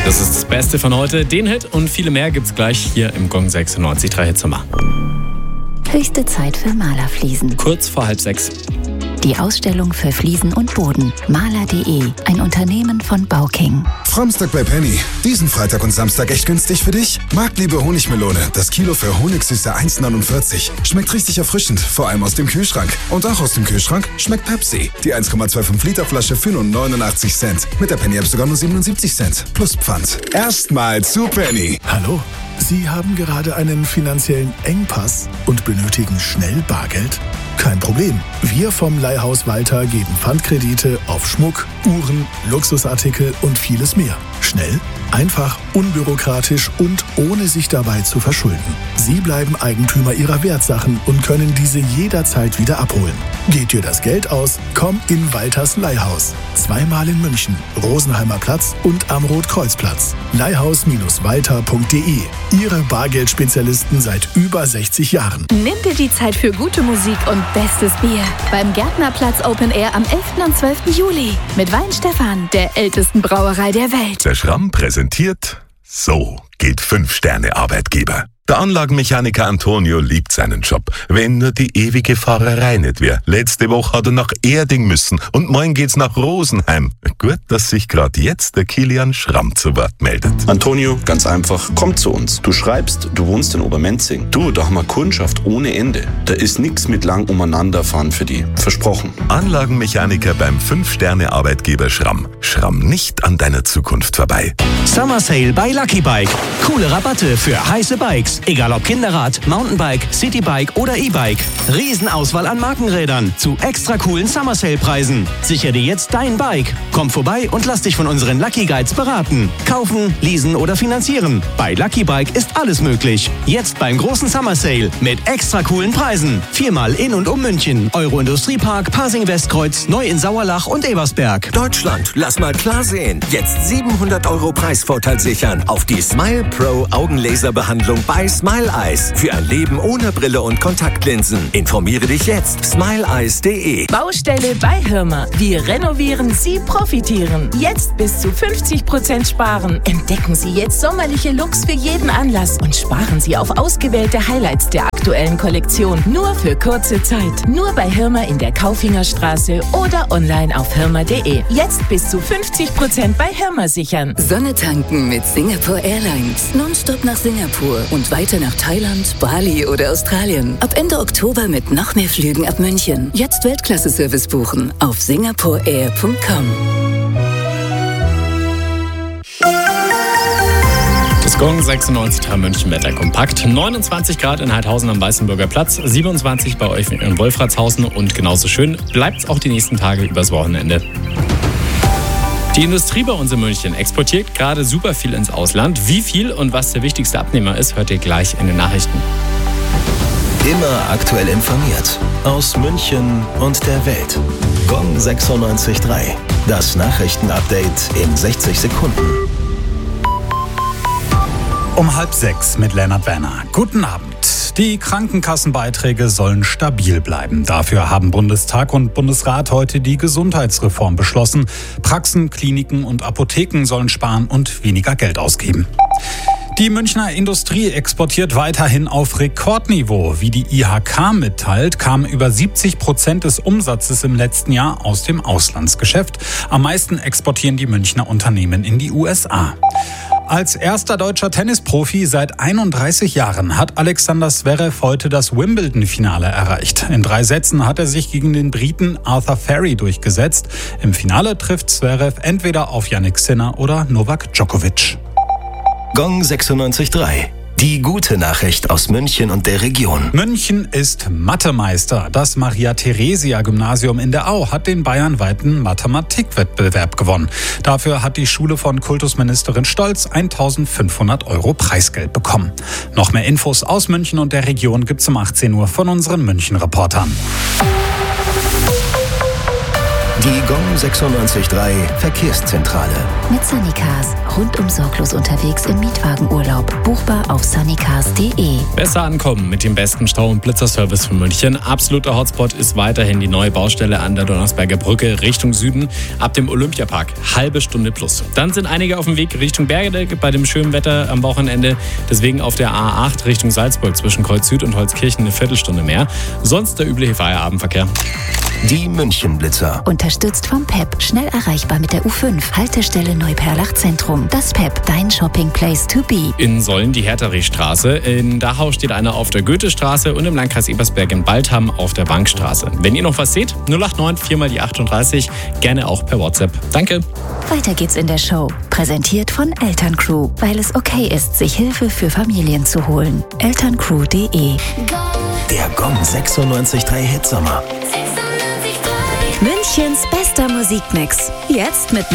Das ist das Beste von heute. Den Hit und viele mehr gibt's gleich hier im Gong 96.3 Hitsommer. Höchste Zeit für Malerfliesen. Kurz vor 5:30. Die Ausstellung für Fliesen und Boden. Maler.de, ein Unternehmen von Bauking. Framstock bei Penny. Diesen Freitag und Samstag echt günstig für dich? Marktliebe Honigmelone. Das Kilo für Honigsüße 1,49. Schmeckt richtig erfrischend, vor allem aus dem Kühlschrank. Und auch aus dem Kühlschrank schmeckt Pepsi. Die 1,25 Liter Flasche für nur 89 Cent. Mit der Penny-App sogar nur 77 Cent. Plus Pfand. Erstmal zu Penny. Hallo? Sie haben gerade einen finanziellen Engpass und benötigen schnell Bargeld? Kein Problem. Wir vom Leihhaus Walter geben Pfandkredite auf Schmuck, Uhren, Luxusartikel und vieles mehr. Schnell, einfach, unbürokratisch und ohne sich dabei zu verschulden. Sie bleiben Eigentümer Ihrer Wertsachen und können diese jederzeit wieder abholen. Geht dir das Geld aus? Komm in Walters Leihhaus. 2-mal in München, Rosenheimer Platz und am Rotkreuzplatz. Leihhaus-walter.de. Ihre Bargeldspezialisten seit über 60 Jahren. Nimm dir die Zeit für gute Musik und bestes Bier. Beim Gärtnerplatz Open Air am 11. und 12. Juli. Mit Weinstefan, der ältesten Brauerei der Welt. Der Schramm präsentiert: So geht 5-Sterne-Arbeitgeber. Der Anlagenmechaniker Antonio liebt seinen Job, wenn nur die ewige Fahrerei nicht wäre. Letzte Woche hat er nach Erding müssen und morgen geht's nach Rosenheim. Gut, dass sich gerade jetzt der Kilian Schramm zu Wort meldet. Antonio, ganz einfach, komm zu uns. Du schreibst, du wohnst in Obermenzing. Du, da haben wir Kundschaft ohne Ende. Da ist nix mit lang umeinanderfahren für die. Versprochen. Anlagenmechaniker beim 5-Sterne-Arbeitgeber Schramm. Schramm nicht an deiner Zukunft vorbei. Summer Sale bei Lucky Bike. Coole Rabatte für heiße Bikes. Egal ob Kinderrad, Mountainbike, Citybike oder E-Bike. Riesenauswahl an Markenrädern zu extra coolen Summer Sale Preisen. Sicher dir jetzt dein Bike. Komm vorbei und lass dich von unseren Lucky Guides beraten. Kaufen, leasen oder finanzieren. Bei Lucky Bike ist alles möglich. Jetzt beim großen Summer Sale mit extra coolen Preisen. 4-mal in und um München. Euro-Industriepark, Pasing-Westkreuz, neu in Sauerlach und Ebersberg. Deutschland, lass mal klar sehen. Jetzt 700 € Preisvorteil sichern auf die Smile Pro Augenlaserbehandlung bei Smile Eyes. Für ein Leben ohne Brille und Kontaktlinsen. Informiere dich jetzt. smileeyes.de. Baustelle bei Hirmer. Wir renovieren, Sie profitieren. Jetzt bis zu 50% sparen. Entdecken Sie jetzt sommerliche Looks für jeden Anlass und sparen Sie auf ausgewählte Highlights der aktuellen Kollektion. Nur für kurze Zeit. Nur bei Hirmer in der Kaufingerstraße oder online auf hirmer.de. Jetzt bis zu 50% bei Hirmer sichern. Sonne tanken mit Singapore Airlines. Nonstop nach Singapur und weiter nach Thailand, Bali oder Australien. Ab Ende Oktober mit noch mehr Flügen ab München. Jetzt Weltklasse-Service buchen auf singaporeair.com. Das Gong 96.3 München Wetter kompakt. 29 Grad in Heidhausen am Weißenburger Platz, 27 bei euch in Wolfratshausen und genauso schön bleibt's auch die nächsten Tage übers Wochenende. Die Industrie bei uns in München exportiert gerade super viel ins Ausland. Wie viel und was der wichtigste Abnehmer ist, hört ihr gleich in den Nachrichten. Immer aktuell informiert. Aus München und der Welt. Gong 96.3. Das Nachrichtenupdate in 60 Sekunden. Um 5:30 mit Lennart Werner. Guten Abend. Die Krankenkassenbeiträge sollen stabil bleiben. Dafür haben Bundestag und Bundesrat heute die Gesundheitsreform beschlossen. Praxen, Kliniken und Apotheken sollen sparen und weniger Geld ausgeben. Die Münchner Industrie exportiert weiterhin auf Rekordniveau. Wie die IHK mitteilt, kamen über 70% des Umsatzes im letzten Jahr aus dem Auslandsgeschäft. Am meisten exportieren die Münchner Unternehmen in die USA. Als erster deutscher Tennisprofi seit 31 Jahren hat Alexander Zverev heute das Wimbledon-Finale erreicht. In 3 Sätzen hat er sich gegen den Briten Arthur Ferry durchgesetzt. Im Finale trifft Zverev entweder auf Jannik Sinner oder Novak Djokovic. Gong 96.3. Die gute Nachricht aus München und der Region. München ist Mathemeister. Das Maria-Theresia-Gymnasium in der Au hat den bayernweiten Mathematikwettbewerb gewonnen. Dafür hat die Schule von Kultusministerin Stolz 1.500 € Preisgeld bekommen. Noch mehr Infos aus München und der Region gibt's um 18 Uhr von unseren München-Reportern. Die GOM 96.3 Verkehrszentrale. Mit Sunnycars. Rundum sorglos unterwegs im Mietwagenurlaub. Buchbar auf sunnycars.de. Besser ankommen mit dem besten Stau- und Blitzerservice von München. Absoluter Hotspot ist weiterhin die neue Baustelle an der Donnersberger Brücke Richtung Süden ab dem Olympiapark. Halbe Stunde plus. Dann sind einige auf dem Weg Richtung Bergedecke bei dem schönen Wetter am Wochenende. Deswegen auf der A8 Richtung Salzburg zwischen Kreuz Süd und Holzkirchen eine Viertelstunde mehr. Sonst der übliche Feierabendverkehr. Die München-Blitzer. Unterstützt vom PEP. Schnell erreichbar mit der U5. Haltestelle Neuperlach Zentrum. Das PEP, dein Shopping Place to be. In Solln die Herterichstraße. In Dachau steht einer auf der Goethestraße und im Landkreis Ebersberg in Baltham auf der Bankstraße. Wenn ihr noch was seht, 089 4 mal die 38. Gerne auch per WhatsApp. Danke. Weiter geht's in der Show. Präsentiert von Elterncrew. Weil es okay ist, sich Hilfe für Familien zu holen. Elterncrew.de. Der GOM 96.3 Hitsommer. Münchens bester Musikmix. Jetzt mit